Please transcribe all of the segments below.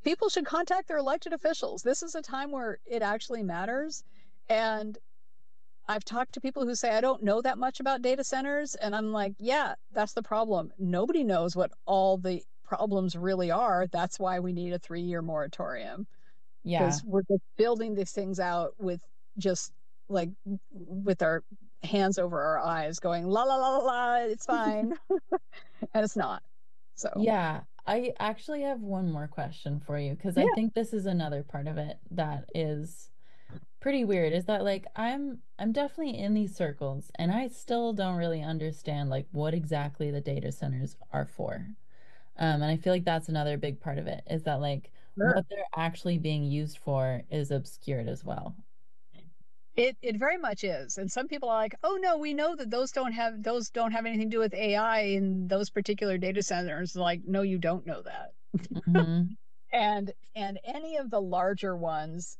People should contact their elected officials. This is a time where it actually matters. And I've talked to people who say, I don't know that much about data centers. And I'm like, yeah, that's the problem. Nobody knows what all the problems really are. That's why we need a 3-year moratorium, Yeah. because we're just building these things out with just like with our hands over our eyes going, la, la, la, la, la, it's fine. And it's not. So, Yeah, I actually have one more question for you because I yeah. think this is another part of it that is pretty weird is that like I'm definitely in these circles and I still don't really understand like what exactly the data centers are for. And I feel like that's another big part of it is that like Sure. what they're actually being used for is obscured as well. It very much is. And some people are like, oh no, we know that those don't have anything to do with AI in those particular data centers. Like, no, you don't know that. Hmm. And any of the larger ones,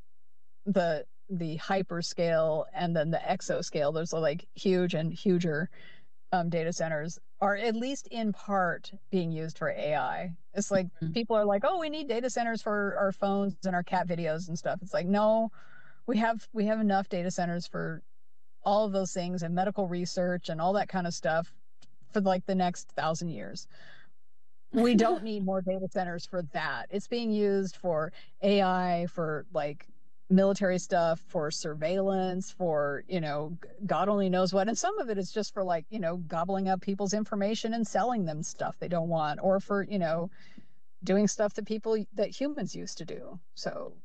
the hyperscale and then the exascale, those are like huge and huger data centers, are at least in part being used for AI. It's like people are like, oh, we need data centers for our phones and our cat videos and stuff. It's like, no, we have enough data centers for all of those things and medical research and all that kind of stuff for like the next 1,000 years. We don't need more data centers for that. It's being used for AI, for like military stuff, for surveillance, for, God only knows what. And some of it is just for like, gobbling up people's information and selling them stuff they don't want, or for, doing stuff that humans used to do. So,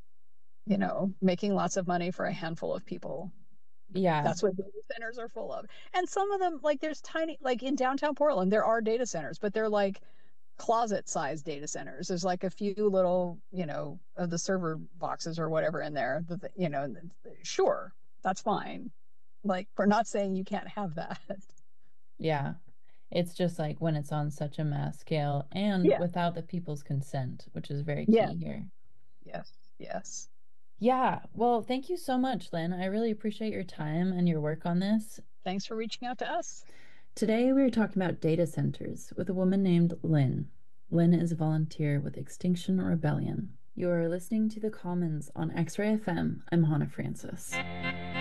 making lots of money for a handful of people. Yeah. That's what data centers are full of. And some of them, like there's tiny, like in downtown Portland, there are data centers, but they're like closet sized data centers. There's like a few little, of the server boxes or whatever in there that, sure, that's fine. Like, we're not saying you can't have that. Yeah. It's just like when it's on such a mass scale and Yeah. without the people's consent, which is very Yeah. key here. Yes. Yes. Yeah. Well, thank you so much, Lynn. I really appreciate your time and your work on this. Thanks for reaching out to us. Today, we are talking about data centers with a woman named Lynn. Lynn is a volunteer with Extinction Rebellion. You are listening to The Commons on X-Ray FM. I'm Hannah Francis.